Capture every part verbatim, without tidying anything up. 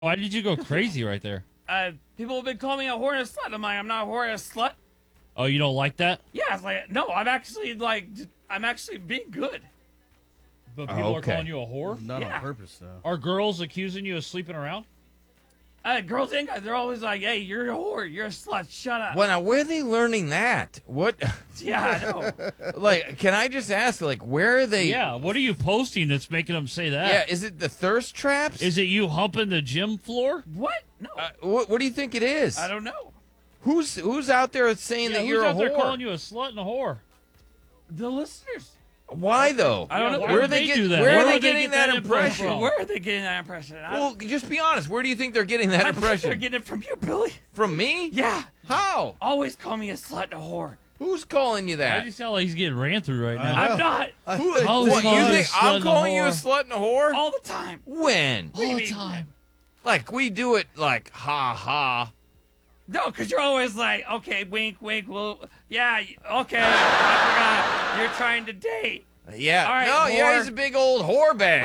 Why did you go crazy right there? Uh, people have been calling me a whore and a slut. I'm like, I'm not a whore and a slut. Oh, you don't like that? Yeah, it's like, no, I'm actually like, j- I'm actually being good. But people Okay. are calling you a whore? Not Yeah. on purpose, though. Are girls accusing you of sleeping around? Uh, girls and guys, they're always like, hey, you're a whore, you're a slut, shut up. Well, now where are they learning that? What? Yeah, I know. Like, can I just ask? Like, where are they? Yeah, what are you posting that's making them say that? Yeah. Is it the thirst traps? Is it you humping the gym floor? What? No, Uh, what, what do you think it is? I don't know. Who's who's out there saying Yeah, that who's you're out a there whore? calling you a slut and a whore? The listeners. Why though? I don't Yeah, know. why Where would are they, they get- do that? Where Where are would they they getting get that, that info impression? from? Where are they getting that impression? I, Well, just be honest. Where do you think they're getting that I think impression? they're getting it from you, Billy. From me? Yeah. How? Always call me a slut and a whore. Who's calling you Why that? do you sound like he's getting ran through right I now? know. I'm not. Who, Oh, what, he's you calling think you a slut I'm and a calling you a whore. slut and a whore? All the time. When? All the mean? time. Like, we do it like, ha ha. No, because you're always like, okay, wink, wink. Well, yeah, okay. I forgot. You're trying to date. Yeah. All right, no, yeah, whore. he's a big old whore bag.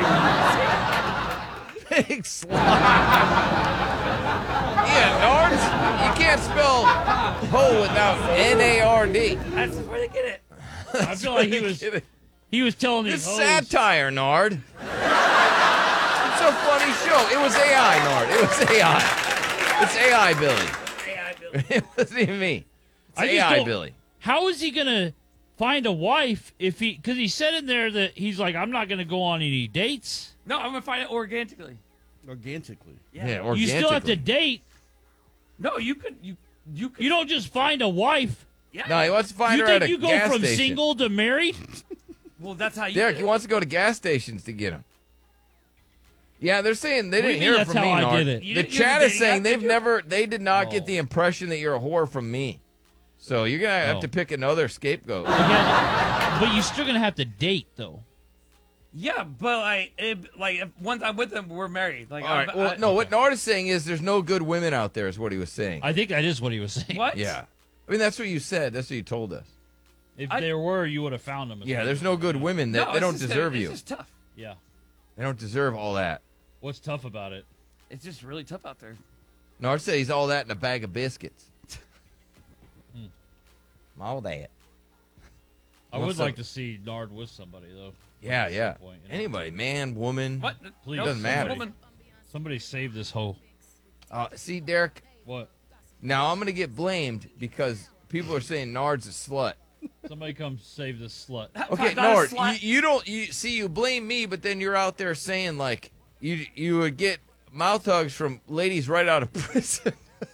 Big slut. Yeah, Nards, you can't spell hoe without N A R D. That's where they get it. I feel like he was he was telling It's these hoes. satire, Nard. It's a funny show. It was A I, Nard. It was A I. It's A I, Billy. Yeah, I do. It wasn't even me. It's I just A I, don't- Billy. How is he gonna find a wife if he? Because he said in there that he's like, I'm not gonna go on any dates. No, I'm gonna find it organically. Organically. Yeah. Yeah, You still have to organically. date. No, you could. You you could. You don't just find a wife. Yeah. No, he wants to find You her at think a you go gas from station. single to married? Well, that's how you. Derek, do he it. wants to go to gas stations to get him. Yeah, they're saying they What do didn't you mean hear it that's from me, how I Nard. did it? You The didn't use chat the is dating saying app, they've did you? never, they did not Oh. get the impression that you're a whore from me. So you're gonna have Oh. to pick another scapegoat. Yeah, but you're still gonna have to date though. Yeah, but like, it, like if once I'm with them, we're married. Like, All right. I'm, Well, I, no, what Nard is saying is there's no good women out there, is what he was saying. I think that is what he was saying. What? Yeah. I mean, that's what you said. That's what you told us. If I- there were, you would have found them. Yeah, there's no good women. That No, they it's don't just- deserve it's you. just tough. Yeah. They don't deserve all that. What's tough about it? It's just really tough out there. Nard said he's all that in a bag of biscuits. Hmm. All that. I What's would like up? to see Nard with somebody though. Yeah, At some yeah. point, you know? Anybody, man, woman. What? Please. No, Doesn't matter. Woman. Somebody save this hoe. Uh, see, Derek, What? now I'm going to get blamed because people are saying Nard's a slut. Somebody come save this slut. Okay, Not a Nard, slut. you, you don't, you see, you blame me, but then you're out there saying, like, you you would get mouth hugs from ladies right out of prison.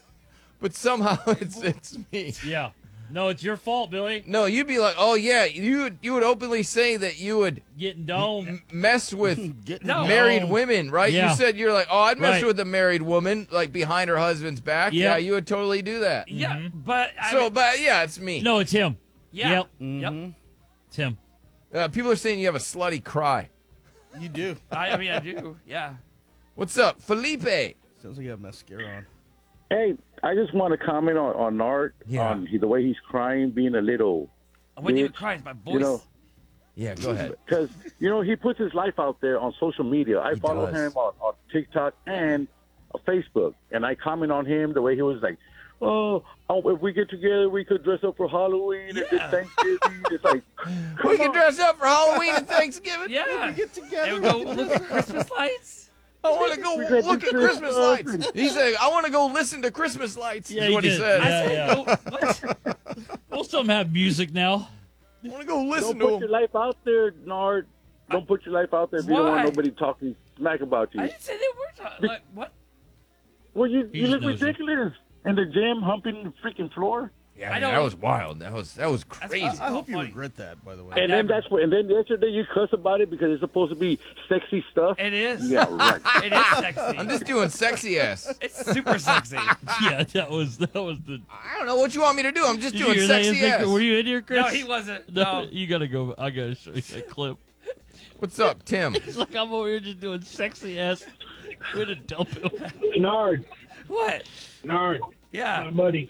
But somehow it's it's me. Yeah. No, it's your fault, Billy. No, you'd be like, oh, yeah, you would, you would openly say that you would Getting dome. m- mess with Getting No. married No. women, right? Yeah. You said you're like, oh, I'd mess Right. with a married woman, like behind her husband's back. Yeah. Yeah, you would totally do that. Yeah, Mhm. but I So, mean, but yeah, it's me. No, it's him. yeah, Yep. yep. It's him. Uh, people are saying you have a slutty cry. You do. I, I mean, I do. Yeah. What's up, Felipe? Sounds like you have mascara on. Hey, I just want to comment on, on Nart, Yeah. on he, the way he's crying, being a little, I wouldn't even Bitch, cry. It's my voice. you know, Yeah, go ahead. because, you know, he puts his life out there on social media. I He follow does. him on, on TikTok and on Facebook, and I comment on him the way he was like, oh, oh, if we get together, we could dress up for Halloween and Yeah. it's Thanksgiving. It's like, come We can on. dress up for Halloween and Thanksgiving. yeah. Get together. And we go look at Christmas lights. I want to go We got look the at Christmas Christmas lights. He said, I want to go listen to Christmas lights, Yeah, is he what he did. said. Yeah, I said, yeah. no, what? Most of them have music now. I want to go listen Don't to put him. your life out there, Nard. Don't put your life out there if you don't Why? want nobody talking smack about you. I didn't say they were talking. Like, what? Well, you, He you just look knows you. ridiculous in the gym, humping the freaking floor. Yeah, I man, don't- that was wild. That was that was crazy. That's- I hope you funny. regret that, by the way. And never- then that's what. And then yesterday you cuss about it because it's supposed to be sexy stuff. It is. Yeah, right. It is sexy. I'm just doing sexy ass. It's super sexy. Yeah, that was that was the. I don't know what you want me to do. I'm just Did you doing hear that? sexy Think- ass. Were you in here, Chris? No, he wasn't. No, No. you gotta go. I gotta show you that clip. What's up, Tim? It's like I'm over here just doing sexy ass. We're gonna dump him. Nard, What? Nard, Yeah. my buddy.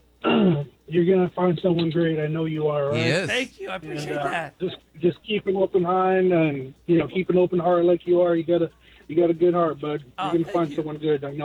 You're gonna find someone great. I know you are. Right? He is. Thank you. I And, appreciate uh, that. Just, just keep an open mind and you know keep an open heart like you are. You gotta You got a good heart, bud. Oh, You're gonna thank find you. someone good. I know.